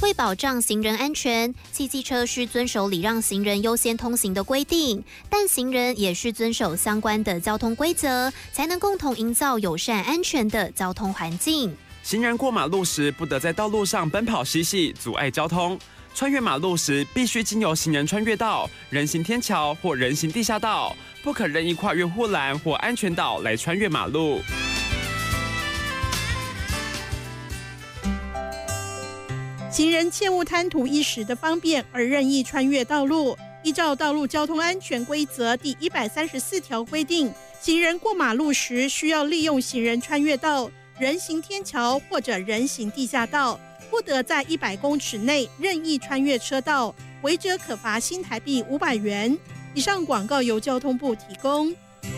为保障行人安全，汽机车需遵守礼让行人优先通行的规定，但行人也需遵守相关的交通规则，才能共同营造友善安全的交通环境。 行人过马路时不得在道路上奔跑嬉戏，阻碍交通。穿越马路时必须经由行人穿越道、人行天桥或人行地下道，不可任意跨越护栏或安全岛来穿越马路。 行人切勿贪图一时的方便而任意穿越道路。依照《道路交通安全规则》第134条规定，行人过马路时需要利用行人穿越道、人行天桥或者人行地下道，不得在100公尺内任意穿越车道，违者可罚新台币500元。以上广告由交通部提供。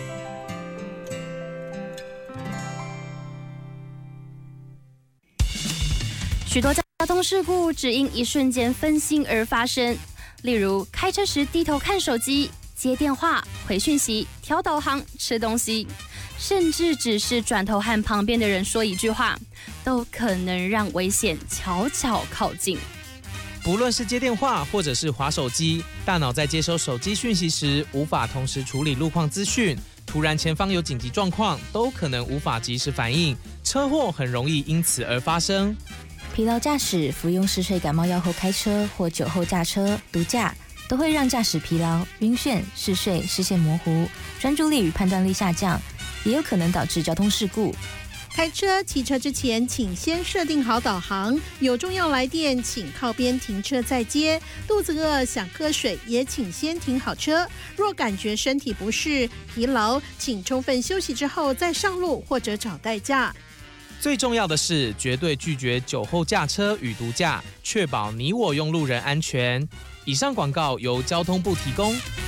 许多交通事故只因一瞬间分心而发生，例如开车时低头看手机、接电话、回讯息、调导航、吃东西，甚至只是转头和旁边的人说一句话，都可能让危险悄悄靠近。 不论是接电话或者是滑手机，大脑在接收手机讯息时无法同时处理路况资讯，突然前方有紧急状况，都可能无法及时反应，车祸很容易因此而发生。 疲劳驾驶、服用嗜睡感冒药后开车或酒后驾车、毒驾，都会让驾驶疲劳、晕眩、嗜睡、视线模糊、专注力与判断力下降，也有可能导致交通事故。 开车、骑车之前，请先设定好导航。有重要来电，请靠边停车再接。肚子饿、想喝水，也请先停好车。若感觉身体不适、疲劳，请充分休息之后再上路或者找代驾。 最重要的是，绝对拒绝酒后驾车与毒驾，确保你我用路人安全。以上广告由交通部提供。